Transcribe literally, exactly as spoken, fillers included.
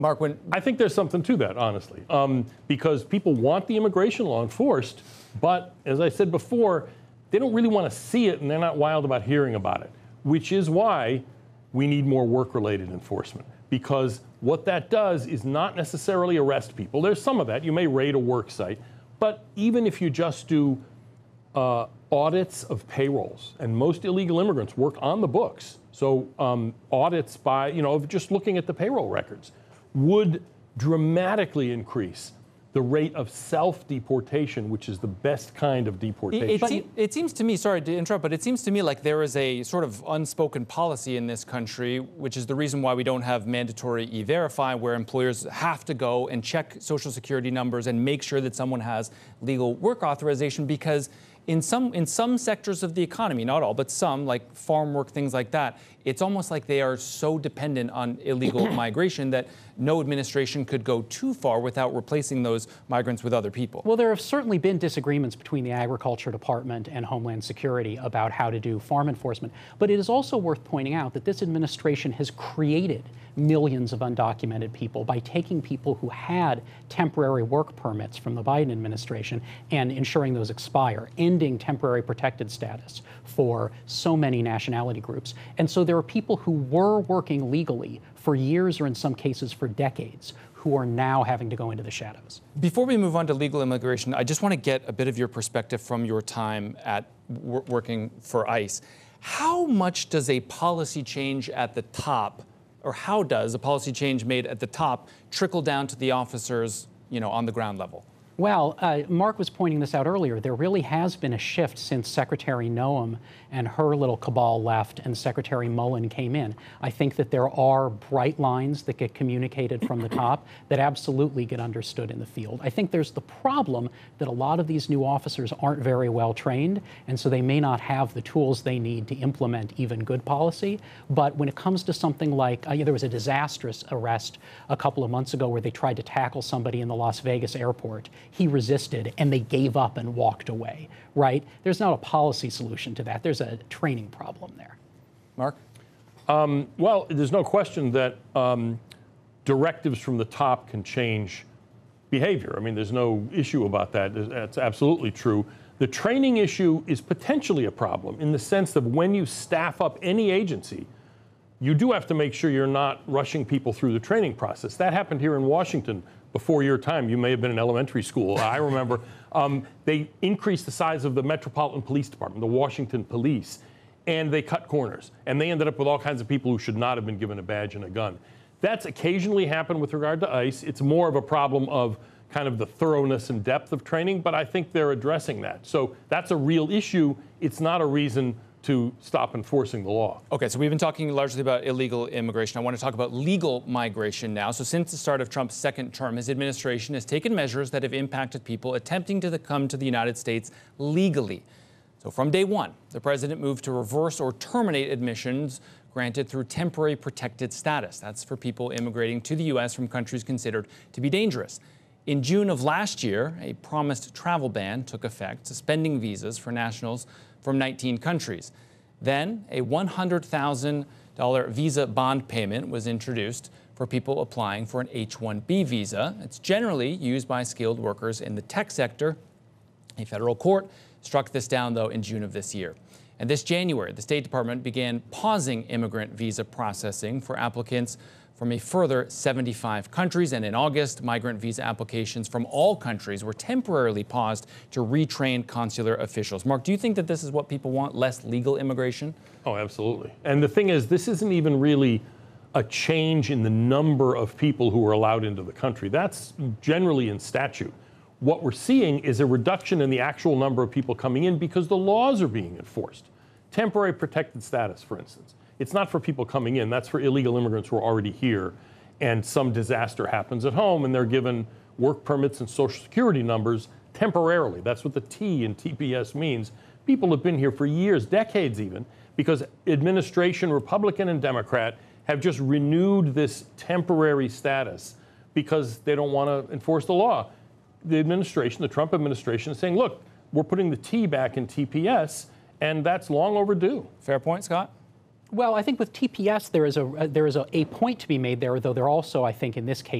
Mark, when I think there's something to that, honestly, um, because people want the immigration law enforced, but as I said before, they don't really want to see it, and they're not wild about hearing about it, which is why we need more work-related enforcement, because what that does is not necessarily arrest people. There's some of that. You may raid a work site, but even if you just do uh, audits of payrolls, and most illegal immigrants work on the books, so um, audits by, you know, of just looking at the payroll records, would dramatically increase the rate of self-deportation, which is the best kind of deportation. It, it, se it seems to me, sorry to interrupt, but it seems to me like there is a sort of unspoken policy in this country, which is the reason why we don't have mandatory E-Verify, where employers have to go and check Social Security numbers and make sure that someone has legal work authorization, because in some, in some sectors of the economy, not all, but some, like farm work, things like that, it's almost like they are so dependent on illegal migration that no administration could go too far without replacing those migrants with other people. Well, there have certainly been disagreements between the Agriculture Department and Homeland Security about how to do farm enforcement. But it is also worth pointing out that this administration has created millions of undocumented people by taking people who had temporary work permits from the Biden administration and ensuring those expire, ending temporary protected status for so many nationality groups. And so there are people who were working legally for years or in some cases for decades who are now having to go into the shadows. Before we move on to legal immigration, I just want to get a bit of your perspective from your time at working for ICE. How much does a policy change at the top, or how does a policy change made at the top trickle down to the officers, you know, on the ground level? Well, uh, Mark was pointing this out earlier. There really has been a shift since Secretary Noem and her little cabal left and Secretary Mullen came in. I think that there are bright lines that get communicated from the top that absolutely get understood in the field. I think there's the problem that a lot of these new officers aren't very well trained, and so they may not have the tools they need to implement even good policy. But when it comes to something like, uh, there was a disastrous arrest a couple of months ago where they tried to tackle somebody in the Las Vegas airport. He resisted, and they gave up and walked away, right? There's not a policy solution to that. There's a training problem there. Mark? Um, well, there's no question that um, directives from the top can change behavior. I mean, there's no issue about that. That's absolutely true. The training issue is potentially a problem in the sense that when you staff up any agency, you do have to make sure you're not rushing people through the training process. That happened here in Washington before your time. You may have been in elementary school. I remember um, they increased the size of the Metropolitan Police Department, the Washington Police, and they cut corners. And they ended up with all kinds of people who should not have been given a badge and a gun. That's occasionally happened with regard to ICE. It's more of a problem of kind of the thoroughness and depth of training, but I think they're addressing that. So that's a real issue. It's not a reason to stop enforcing the law. Okay, so we've been talking largely about illegal immigration. I want to talk about legal migration now. So since the start of Trump's second term, his administration has taken measures that have impacted people attempting to come to the United States legally. So from day one, the president moved to reverse or terminate admissions granted through temporary protected status. That's for people immigrating to the U S from countries considered to be dangerous. In June of last year, a promised travel ban took effect, suspending visas for nationals from nineteen countries. Then a one hundred thousand dollar visa bond payment was introduced for people applying for an H one B visa. It's generally used by skilled workers in the tech sector. A federal court struck this down, though, in June of this year. And this January, the State Department began pausing immigrant visa processing for applicants from a further seventy-five countries. And in August, migrant visa applications from all countries were temporarily paused to retrain consular officials. Mark, do you think that this is what people want, less legal immigration? Oh, absolutely. And the thing is, this isn't even really a change in the number of people who are allowed into the country. That's generally in statute. What we're seeing is a reduction in the actual number of people coming in because the laws are being enforced. Temporary protected status, for instance. It's not for people coming in. That's for illegal immigrants who are already here, and some disaster happens at home, and they're given work permits and Social Security numbers temporarily. That's what the T in T P S means. People have been here for years, decades even, because administration, Republican and Democrat, have just renewed this temporary status because they don't want to enforce the law. The administration, the Trump administration, is saying, look, we're putting the T back in T P S, and that's long overdue. Fair point, Scott? Well, I think with T P S, there is a there is a, a point to be made there, though there also, I think, in this case,